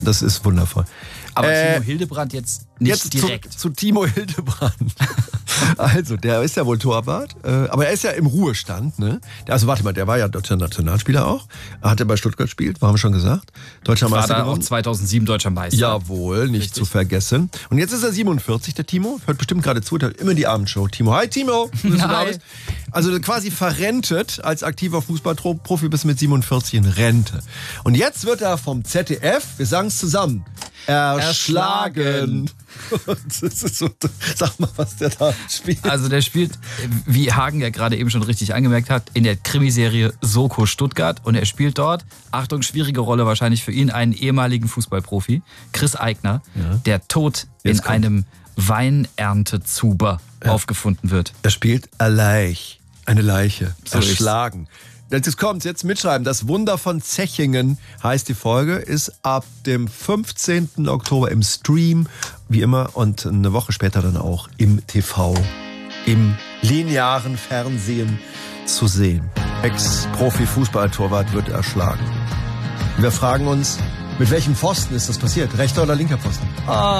Das ist wundervoll. Aber Timo Hildebrand jetzt nicht direkt. Zu Timo Hildebrand. Also, der ist ja wohl Torwart, aber er ist ja im Ruhestand, ne? Also, warte mal, der war ja deutscher Nationalspieler auch. Hat er bei Stuttgart gespielt, haben wir schon gesagt. Deutscher Meister geworden. War da auch 2007 deutscher Meister. Jawohl, nicht Richtig. Zu vergessen. Und jetzt ist er 47, der Timo. Hört bestimmt gerade zu, hört immer die Abendshow. Timo, hi Timo. Hi. Also quasi verrentet als aktiver Fußballprofi bis mit 47 in Rente. Und jetzt wird er vom ZDF, wir sagen es zusammen, erschlagen. Das ist so, sag mal, was der da spielt. Also der spielt, wie Hagen ja gerade eben schon richtig angemerkt hat, in der Krimiserie Soko Stuttgart. Und er spielt dort, Achtung, schwierige Rolle wahrscheinlich für ihn, einen ehemaligen Fußballprofi, Chris Eigner, der tot in einem Weinerntezuber aufgefunden wird. Er spielt eine Leiche, so erschlagen. Jetzt kommt's, jetzt mitschreiben. Das Wunder von Zechingen heißt die Folge, ist ab dem 15. Oktober im Stream, wie immer, und eine Woche später dann auch im TV, im linearen Fernsehen zu sehen. Ex-Profi-Fußballtorwart wird erschlagen. Wir fragen uns, mit welchem Pfosten ist das passiert? Rechter oder linker Pfosten?